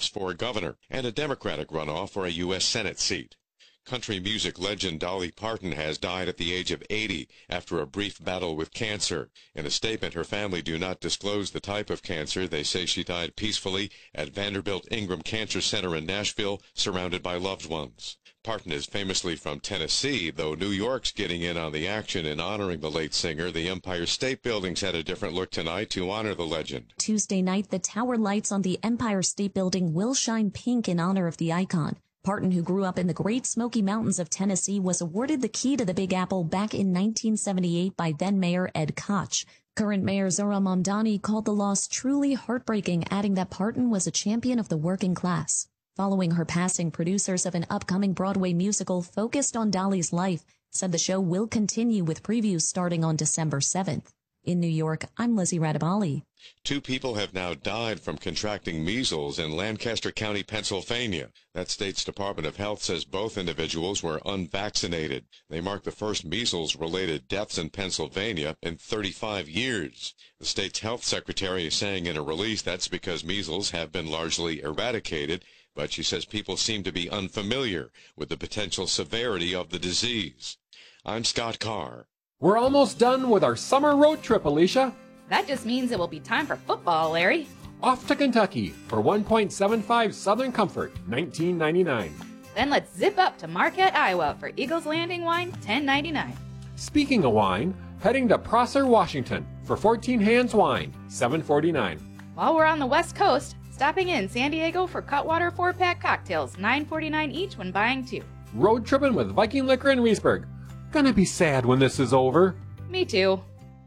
toss-ups for governor and a Democratic runoff for a U.S. Senate seat. Country music legend Dolly Parton has died at the age of 80 after a brief battle with cancer. In a statement, her family do not disclose the type of cancer. They say she died peacefully at Vanderbilt Ingram Cancer Center in Nashville, surrounded by loved ones. Parton is famously from Tennessee, though New York's getting in on the action in honoring the late singer. The Empire State Building's had a different look tonight to honor the legend. Tuesday night, the tower lights on the Empire State Building will shine pink in honor of the icon. Parton, who grew up in the Great Smoky Mountains of Tennessee, was awarded the key to the Big Apple back in 1978 by then-Mayor Ed Koch. Current Mayor Zohran Mamdani called the loss truly heartbreaking, adding that Parton was a champion of the working class. Following her passing, producers of an upcoming Broadway musical focused on Dolly's life said the show will continue with previews starting on December 7th. In New York, I'm Lizzie Radabali. 2 people have now died from contracting measles in Lancaster County, Pennsylvania. That state's Department of Health says both individuals were unvaccinated. They mark the first measles-related deaths in Pennsylvania in 35 years. The state's health secretary is saying in a release that's because measles have been largely eradicated, but she says people seem to be unfamiliar with the potential severity of the disease. I'm Scott Carr. We're almost done with our summer road trip, Alicia. That just means it will be time for football, Larry. Off to Kentucky for 1.75 Southern Comfort, $19.99. Then let's zip up to Marquette, Iowa for Eagles Landing wine, $10.99. Speaking of wine, heading to Prosser, Washington for 14 Hands wine, $7.49. While we're on the West Coast, stopping in San Diego for Cutwater 4-pack cocktails, $9.49 each when buying 2. Road tripping with Viking Liquor in Reesburg. Gonna be sad when this is over. Me too.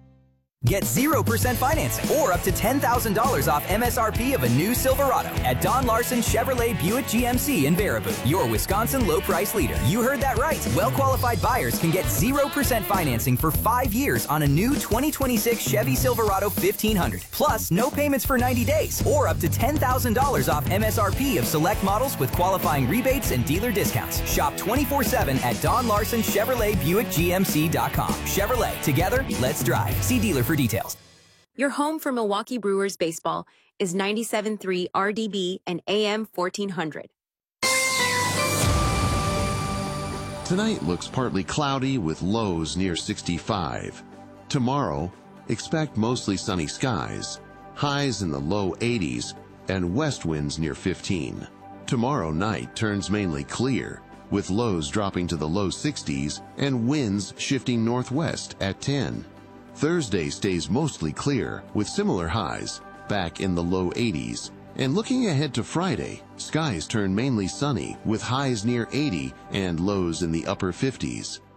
Get 0% financing or up to $10,000 off MSRP of a new Silverado at Don Larson Chevrolet Buick GMC in Baraboo, your Wisconsin low price leader. You heard that right. Well-qualified buyers can get 0% financing for 5 years on a new 2026 Chevy Silverado 1500. Plus, no payments for 90 days or up to $10,000 off MSRP of select models with qualifying rebates and dealer discounts. Shop 24/7 at Don Larson Chevrolet Buick GMC.com. Chevrolet, together, let's drive. See dealer for details. Your home for Milwaukee Brewers baseball is 97.3 RDB and AM 1400. Tonight looks partly cloudy with lows near 65. Tomorrow, expect mostly sunny skies, highs in the low 80s, and west winds near 15. Tomorrow night turns mainly clear, with lows dropping to the low 60s and winds shifting northwest at 10. Thursday stays mostly clear, with similar highs, back in the low 80s. And looking ahead to Friday, skies turn mainly sunny, with highs near 80 and lows in the upper 50s.